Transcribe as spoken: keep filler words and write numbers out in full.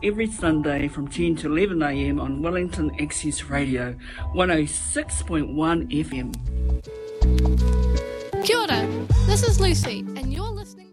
every Sunday from ten to eleven a m on Wellington Access Radio, one oh six point one F M. Kia ora, this is Lucy, and you're listening